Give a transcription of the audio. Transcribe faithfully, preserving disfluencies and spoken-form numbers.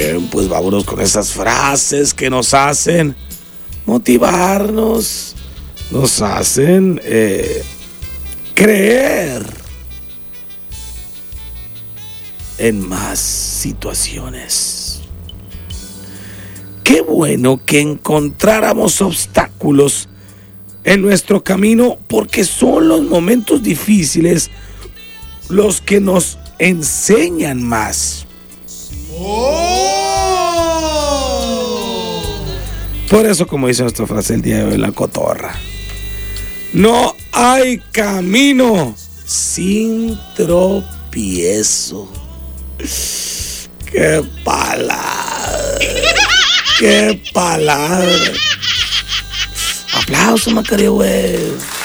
bien, pues vámonos con esas frases que nos hacen motivarnos, nos hacen eh, creer en más situaciones. Qué bueno que encontráramos obstáculos en nuestro camino, porque son los momentos difíciles los que nos enseñan más. Por eso, como dice nuestra frase el día de hoy, la cotorra: no hay camino sin tropiezo. ¡Qué palabra! ¡Qué palabra! Aplausos, Macario, güey.